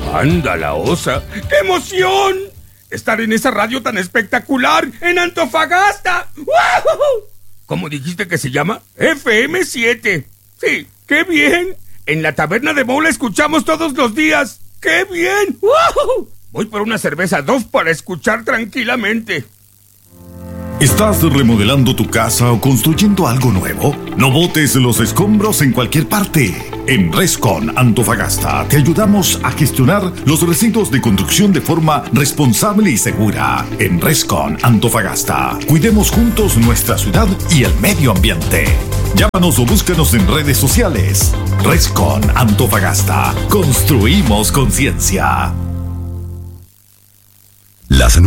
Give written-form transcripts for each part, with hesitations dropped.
¡Anda la osa! ¡Qué emoción! Estar en esa radio tan espectacular en Antofagasta. ¡Wow! ¿Cómo dijiste que se llama? FM7. Sí, qué bien. En la taberna de Moe la escuchamos todos los días. ¡Qué bien! ¡Wow! Voy por una cerveza 2 para escuchar tranquilamente. ¿Estás remodelando tu casa o construyendo algo nuevo? No botes los escombros en cualquier parte. En Rescon Antofagasta te ayudamos a gestionar los residuos de construcción de forma responsable y segura. En Rescon Antofagasta, cuidemos juntos nuestra ciudad y el medio ambiente. Llámanos o búscanos en redes sociales. Rescon Antofagasta. Construimos conciencia. Las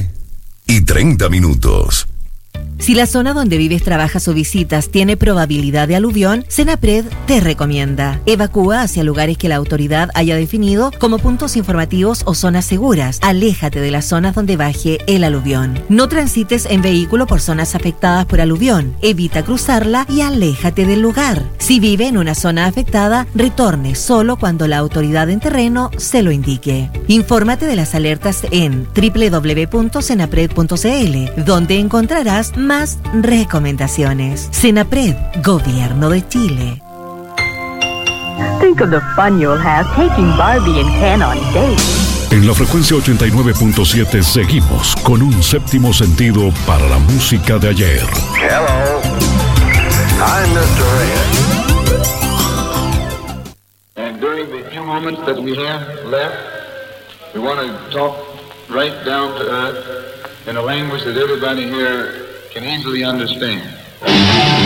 9:30. Si la zona donde vives, trabajas o visitas tiene probabilidad de aluvión, Senapred te recomienda: evacúa hacia lugares que la autoridad haya definido como puntos informativos o zonas seguras. Aléjate de las zonas donde baje el aluvión. No transites en vehículo por zonas afectadas por aluvión. Evita cruzarla y aléjate del lugar. Si vive en una zona afectada, retorne solo cuando la autoridad en terreno se lo indique. Infórmate de las alertas en www.senapred.cl, donde encontrarás más recomendaciones. Senapred, Gobierno de Chile. Think of the fun you'll have taking Barbie and Ken on dates. En la frecuencia 89.7 seguimos con un séptimo sentido para la música de ayer. Hello, I'm Mr. Red. And during the few moments that we have left, we want to talk right down to earth in a language that everybody here can easily understand.